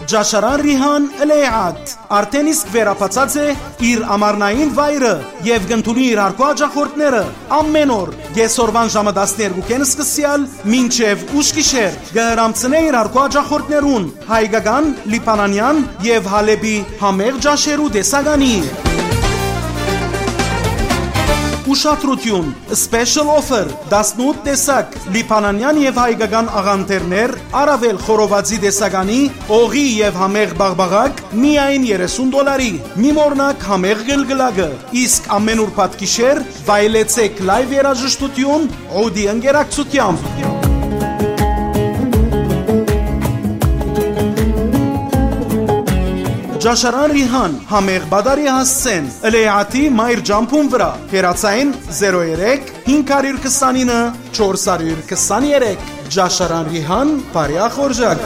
Ջաշարան Ռիհան Էլեյատ արդեն իսկ վերապացած է իր ամառնային վայրը եւ կընդունի իր հարկու աջախորդները ամեն օր կեսօրվան ժամը 12-ին սկսյալ մինչև ուշ գիշեր կհրամցնե իր հարկու աջախորդներուն հայկական, լիբանանյան եւ Հալեբի համեղ ջաշերու տեսականի Ուշադրություն, special offer, 18 տեսակ, լիբանանյան եւ հայկական աղանդերներ, առավել խորովածի տեսականի, օղի եւ համեղ բաղբաղակ, միայն $30, մի մորնակ համեղ գլգլակը, իսկ ամեն ուրբաթ գիշեր վայելեցեք լայվ երաժշտություն Օդի ընկերակցությամբ։ Ջաշարան Ռիհան համեղ բադարի հասցեն Էլեյատի մայր ջամփուն վրա հեռացային 03 529 423 Ջաշարան Ռիհան բարի ախորժակ